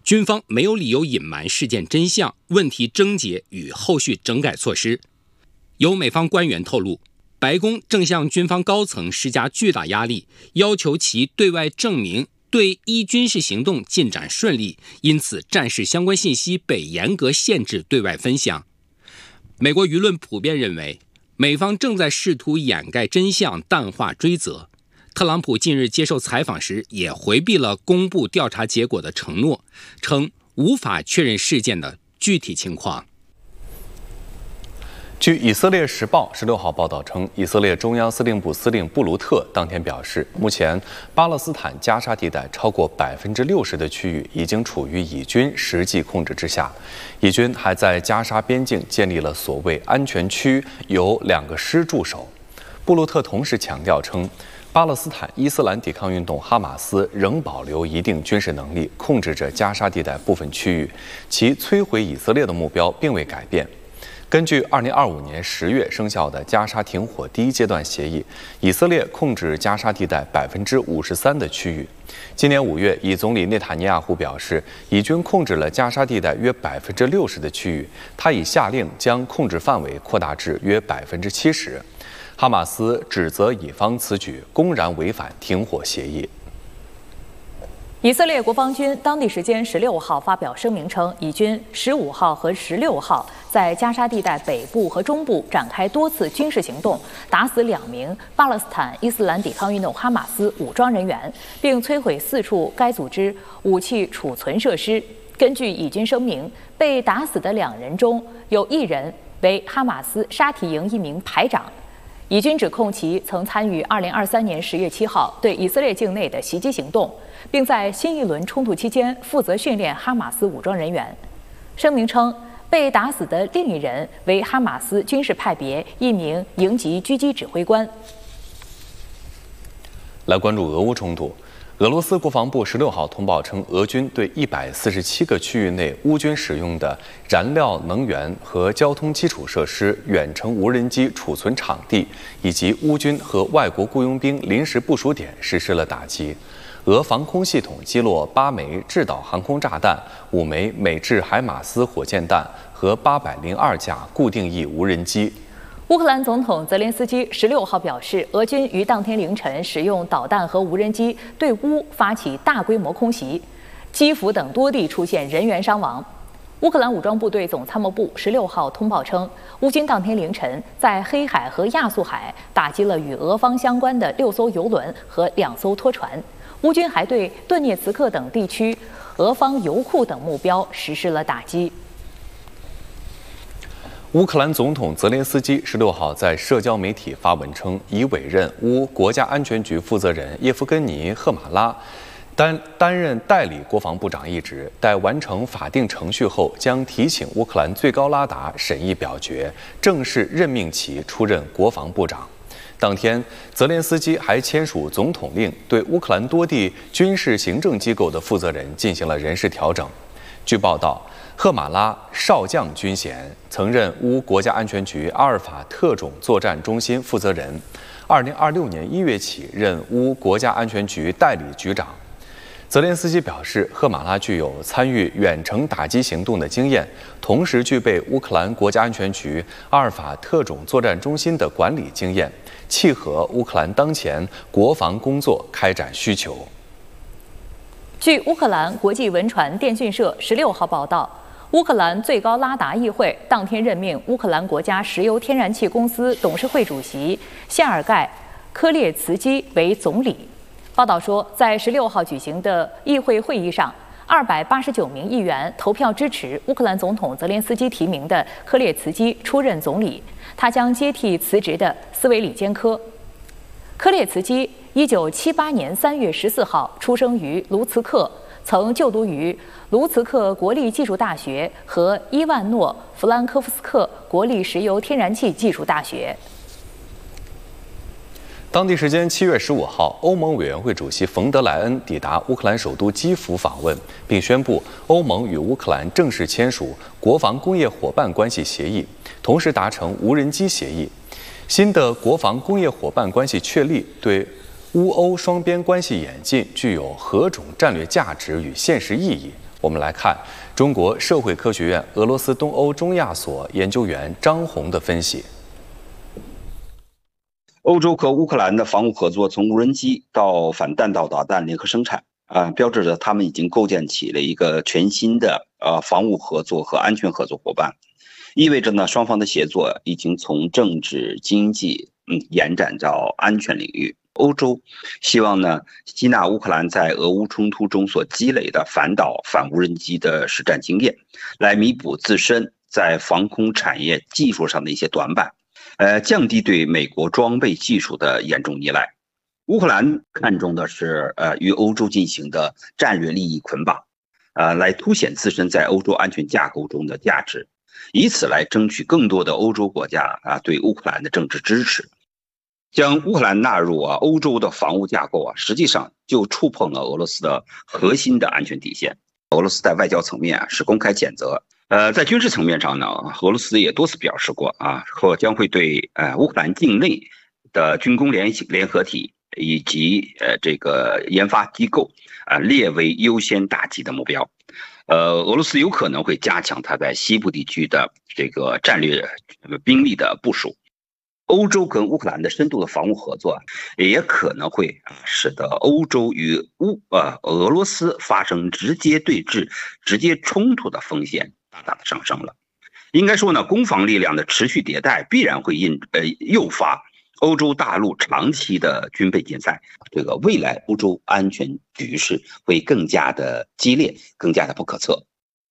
军方没有理由隐瞒事件真相、问题症结与后续整改措施。有美方官员透露，白宫正向军方高层施加巨大压力，要求其对外证明对伊军事行动进展顺利，因此战事相关信息被严格限制对外分享。美国舆论普遍认为，美方正在试图掩盖真相、淡化追责。特朗普近日接受采访时也回避了公布调查结果的承诺，称无法确认事件的具体情况。 据以色列时报16号报道称，以色列中央司令部司令布鲁特当天表示，目前巴勒斯坦加沙地带超过60%的区域已经处于以军实际控制之下。以军还在加沙边境建立了所谓安全区，由2个师驻守。布鲁特同时强调称，巴勒斯坦伊斯兰抵抗运动哈马斯仍保留一定军事能力，控制着加沙地带部分区域，其摧毁以色列的目标并未改变。根据2025年10月生效的加沙停火第1阶段协议，以色列控制加沙地带53%的区域。今年5月，以总理内塔尼亚胡表示，以军控制了加沙地带约60%的区域，他已下令将控制范围扩大至约70%。哈马斯指责以方此举公然违反停火协议。 以色列国防军当地时间16号发表声明称，以军15号和16号在加沙地带北部和中部展开多次军事行动，打死2名巴勒斯坦伊斯兰抵抗运动哈马斯武装人员，并摧毁4处该组织武器储存设施。根据以军声明，被打死的2人中有1人为哈马斯沙提营一名排长。以军指控其曾参与2023年10月7号对以色列境内的袭击行动，并在新一轮冲突期间负责训练哈马斯武装人员。声明称，被打死的另1人为哈马斯军事派别一名营级狙击指挥官。 来关注俄乌冲突。俄罗斯国防部16号通报称，俄军对147个区域内乌军使用的燃料、能源和交通基础设施、远程无人机储存场地以及乌军和外国雇佣兵临时部署点实施了打击。俄防空系统击落8枚制导航空炸弹、5枚美制海马斯火箭弹和802架固定翼无人机。 乌克兰总统泽连斯基16号表示，俄军于当天凌晨使用导弹和无人机对乌发起大规模空袭，基辅等多地出现人员伤亡。乌克兰武装部队总参谋部16号通报称，乌军当天凌晨在黑海和亚速海打击了与俄方相关的6艘油轮和2艘拖船。乌军还对顿涅茨克等地区俄方油库等目标实施了打击。 乌克兰总统泽连斯基16号在社交媒体发文称，已委任乌国家安全局负责人叶夫根尼·赫马拉担任代理国防部长一职，待完成法定程序后，将提请乌克兰最高拉达审议表决，正式任命其出任国防部长。当天，泽连斯基还签署总统令，对乌克兰多地军事行政机构的负责人进行了人事调整。据报道，赫马拉少将军衔，曾任乌国家安全局阿尔法特种作战中心负责人，2026年1月起任乌国家安全局代理局长。泽连斯基表示，赫马拉具有参与远程打击行动的经验，同时具备乌克兰国家安全局阿尔法特种作战中心的管理经验，契合乌克兰当前国防工作开展需求。 据乌克兰国际文传电讯社16号报道，乌克兰最高拉达议会当天任命乌克兰国家石油天然气公司董事会主席谢尔盖·科列茨基为总理。报道说，在16号举行的议会会议上，289名议员投票支持乌克兰总统泽连斯基提名的科列茨基出任总理，他将接替辞职的斯维里坚科。科列茨基1978年3月14号出生于卢茨克，曾就读于卢茨克国立技术大学和伊万诺·弗兰科夫斯克国立石油天然气技术大学。 当地时间7月15号，欧盟委员会主席冯德莱恩抵达乌克兰首都基辅访问，并宣布欧盟与乌克兰正式签署国防工业伙伴关系协议，同时达成无人机协议。新的国防工业伙伴关系确立，对乌欧双边关系演进具有何种战略价值与现实意义。 我们来看中国社会科学院俄罗斯东欧中亚所研究员张红的分析。 欧洲和乌克兰的防务合作从无人机到反弹道导弹联合生产标志着他们已经构建起了一个全新的防务合作和安全合作伙伴，意味着呢双方的协作已经从政治经济延展到安全领域。欧洲希望呢吸纳乌克兰在俄乌冲突中所积累的反导反无人机的实战经验，来弥补自身在防空产业技术上的一些短板，降低对美国装备技术的严重依赖。乌克兰看重的是与欧洲进行的战略利益捆绑，来凸显自身在欧洲安全架构中的价值，以此来争取更多的欧洲国家对乌克兰的政治支持。将乌克兰纳入欧洲的防务架构实际上就触碰了俄罗斯的核心的安全底线。俄罗斯在外交层面是公开谴责，在军事层面上呢，俄罗斯也多次表示过或将会对乌克兰境内的军工联合体以及这个研发机构列为优先打击的目标。俄罗斯有可能会加强它在西部地区的这个战略兵力的部署。欧洲跟乌克兰的深度的防务合作，也可能会使得欧洲与俄罗斯发生直接对峙、直接冲突的风险大大的上升了。应该说呢，攻防力量的持续迭代必然会诱发欧洲大陆长期的军备竞赛。这个未来欧洲安全局势会更加的激烈，更加的不可测。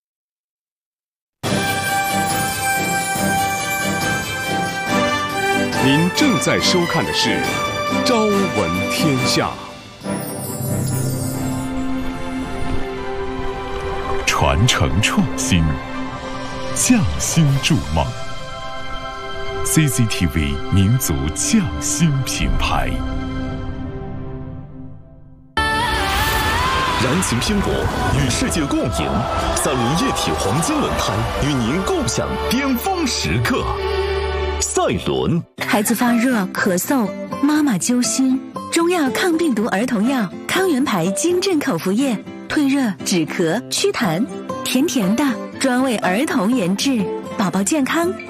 您正在收看的是《朝闻天下》，传承创新，匠心筑梦。CCTV 民族匠心品牌。燃情拼搏，与世界共赢。三菱液体黄金轮胎与您共享巅峰时刻。赛伦， 孩子发热、咳嗽，妈妈揪心，中药抗病毒儿童药康源牌金镇口服液，退热、止咳、祛痰，甜甜的，专为儿童研制，宝宝健康